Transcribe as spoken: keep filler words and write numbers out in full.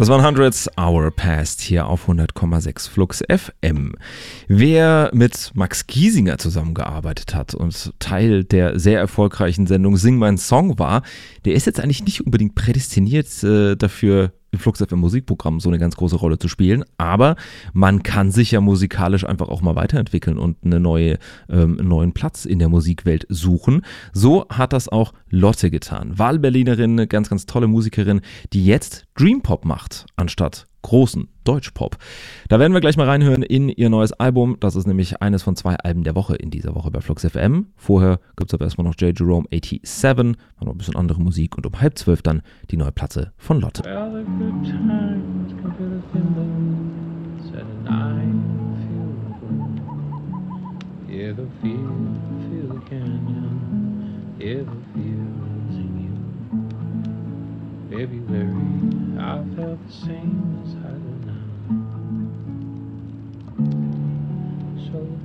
Das waren Hundreds Hour Past hier auf hundert Komma sechs Flux F M. Wer mit Max Giesinger zusammengearbeitet hat und Teil der sehr erfolgreichen Sendung Sing mein Song war, der ist jetzt eigentlich nicht unbedingt prädestiniert äh, dafür, im Flux F M Musikprogramm so eine ganz große Rolle zu spielen, aber man kann sich ja musikalisch einfach auch mal weiterentwickeln und eine neue, ähm, einen neuen Platz in der Musikwelt suchen. So hat das auch Lotte getan. Wahlberlinerin, eine ganz, ganz tolle Musikerin, die jetzt Dreampop macht, anstatt großen Deutschpop. Da werden wir gleich mal reinhören in ihr neues Album. Das ist nämlich eines von zwei Alben der Woche in dieser Woche bei Flux F M. Vorher gibt es aber erstmal noch J. Jerome siebenundachtzig, noch ein bisschen andere Musik und um halb zwölf dann die neue Platte von Lotte. Well, the good times come to the windows and I feel good. Yeah, the feel, feel the canyon, yeah, the feel's in you. February, I felt the same as I do now. So